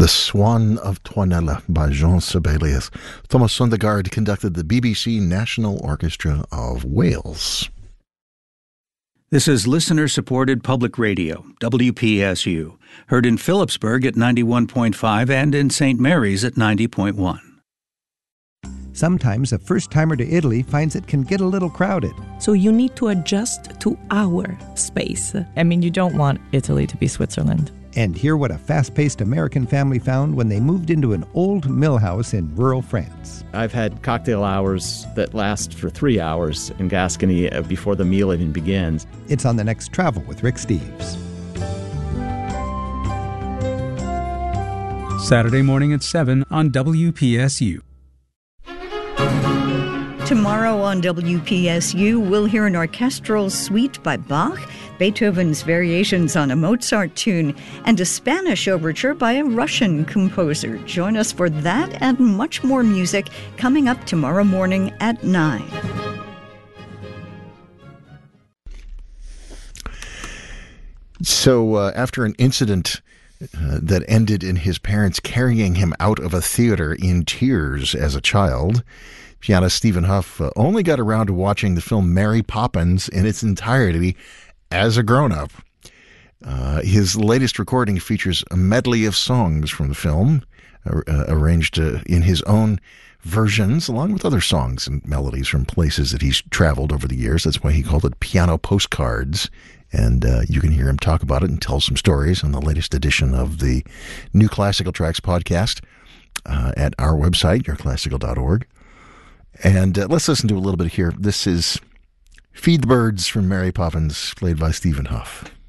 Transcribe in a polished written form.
The Swan of Toinella by Jean Sibelius. Thomas Sondergaard conducted the BBC National Orchestra of Wales. This is listener-supported public radio, WPSU, heard in Phillipsburg at 91.5 and in St. Mary's at 90.1. Sometimes a first-timer to Italy finds it can get a little crowded. So you need to adjust to our space. I mean, you don't want Italy to be Switzerland. And hear what a fast-paced American family found when they moved into an old mill house in rural France. I've had cocktail hours that last for 3 hours in Gascony before the meal even begins. It's on the next Travel with Rick Steves. Saturday morning at 7 on WPSU. Tomorrow on WPSU, we'll hear an orchestral suite by Bach, Beethoven's variations on a Mozart tune, and a Spanish overture by a Russian composer. Join us for that and much more music coming up tomorrow morning at 9. So after an incident that ended in his parents carrying him out of a theater in tears as a child, pianist Stephen Hough only got around to watching the film Mary Poppins in its entirety as a grown-up. His latest recording features a medley of songs from the film, arranged in his own versions, along with other songs and melodies from places that he's traveled over the years. That's why he called it Piano Postcards. And you can hear him talk about it and tell some stories on the latest edition of the New Classical Tracks podcast at our website, yourclassical.org. And let's listen to a little bit here. This is Feed the Birds from Mary Poppins, played by Stephen Hough.